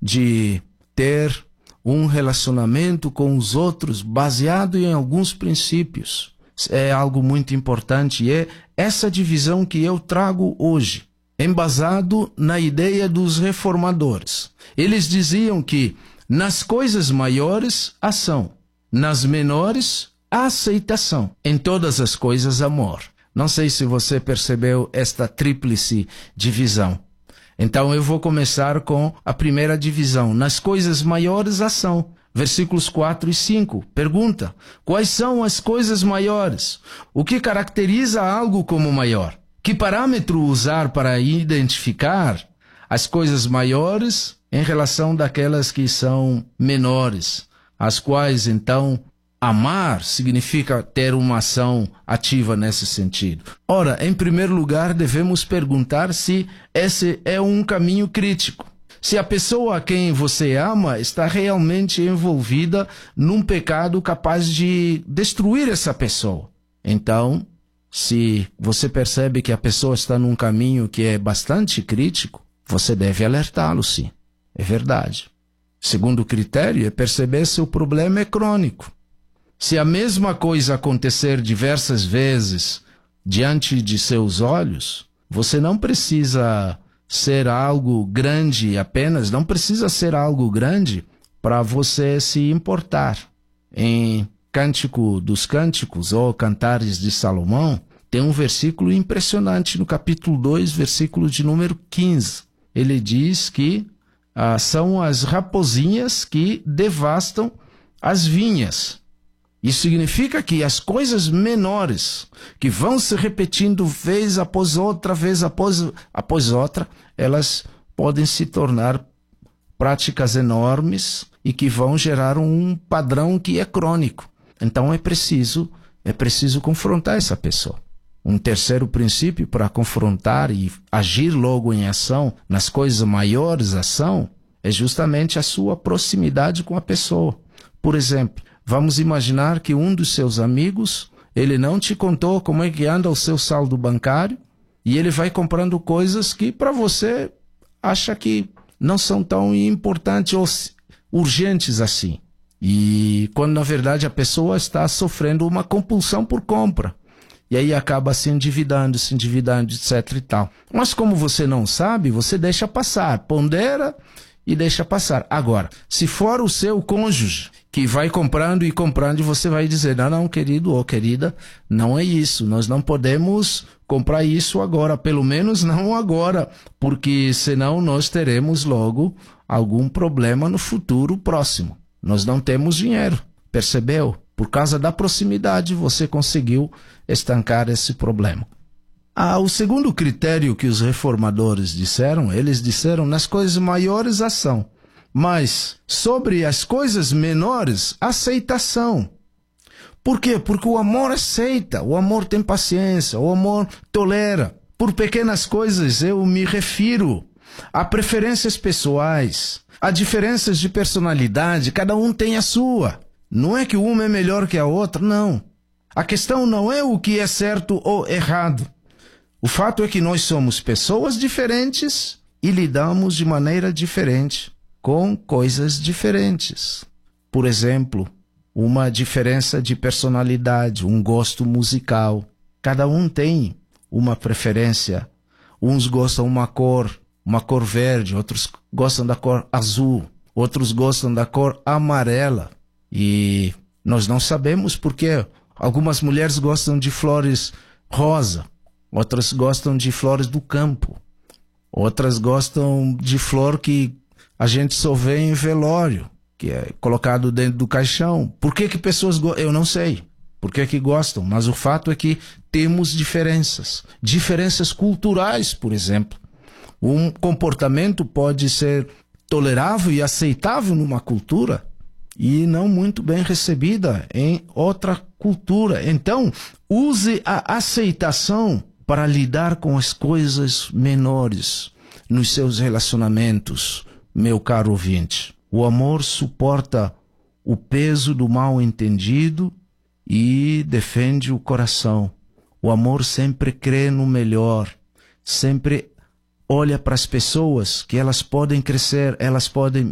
de ter um relacionamento com os outros baseado em alguns princípios. É algo muito importante e é essa divisão que eu trago hoje, embasado na ideia dos reformadores. Eles diziam que nas coisas maiores, ação, nas menores, aceitação, em todas as coisas, amor. Não sei se você percebeu esta tríplice divisão. Então eu vou começar com a primeira divisão. Nas coisas maiores, ação. Versículos 4 e 5. Pergunta: quais são as coisas maiores? O que caracteriza algo como maior? Que parâmetro usar para identificar as coisas maiores em relação daquelas que são menores? As quais, então, amar significa ter uma ação ativa nesse sentido. Ora, em primeiro lugar, devemos perguntar se esse é um caminho crítico. Se a pessoa a quem você ama está realmente envolvida num pecado capaz de destruir essa pessoa. Então, se você percebe que a pessoa está num caminho que é bastante crítico, você deve alertá-lo, sim. É verdade. Segundo critério é perceber se o problema é crônico. Se a mesma coisa acontecer diversas vezes diante de seus olhos, você não precisa ser algo grande apenas, não precisa ser algo grande para você se importar. Em Cântico dos Cânticos, ou Cantares de Salomão, tem um versículo impressionante no capítulo 2, versículo de número 15. Ele diz que são as raposinhas que devastam as vinhas. Isso significa que as coisas menores, que vão se repetindo vez após outra, elas podem se tornar práticas enormes e que vão gerar um padrão que é crônico. Então é preciso confrontar essa pessoa. Um terceiro princípio para confrontar e agir logo em ação, nas coisas maiores ação, é justamente a sua proximidade com a pessoa. Por exemplo, vamos imaginar que um dos seus amigos, ele não te contou como é que anda o seu saldo bancário e ele vai comprando coisas que para você acha que não são tão importantes ou urgentes assim. E quando na verdade a pessoa está sofrendo uma compulsão por compra. E aí acaba se endividando, etc e tal. Mas como você não sabe, você deixa passar, pondera e deixa passar. Agora, se for o seu cônjuge que vai comprando e comprando, e você vai dizer: não, querido ou querida, não é isso, nós não podemos comprar isso agora, pelo menos não agora, porque senão nós teremos logo algum problema no futuro próximo. Nós não temos dinheiro, percebeu? Por causa da proximidade, você conseguiu estancar esse problema. O segundo critério que os reformadores disseram, eles disseram: nas coisas maiores, ação. Mas sobre as coisas menores, aceitação. Por quê? Porque o amor aceita, o amor tem paciência, o amor tolera. Por pequenas coisas eu me refiro a preferências pessoais, a diferenças de personalidade, cada um tem a sua. Não é que uma é melhor que a outra, não. A questão não é o que é certo ou errado. O fato é que nós somos pessoas diferentes e lidamos de maneira diferente com coisas diferentes. Por exemplo, uma diferença de personalidade, um gosto musical. Cada um tem uma preferência. Uns gostam uma cor verde, outros gostam da cor azul, outros gostam da cor amarela. E nós não sabemos por quê. Algumas mulheres gostam de flores rosa, outras gostam de flores do campo, outras gostam de flor que a gente só vê em velório, que é colocado dentro do caixão. Por que pessoas gostam? Eu não sei. Por que gostam? Mas o fato é que temos diferenças culturais, por exemplo. Um comportamento pode ser tolerável e aceitável numa cultura e não muito bem recebida em outra cultura. Então, use a aceitação para lidar com as coisas menores nos seus relacionamentos, meu caro ouvinte. O amor suporta o peso do mal entendido e defende o coração. O amor sempre crê no melhor, sempre olha para as pessoas que elas podem crescer, elas podem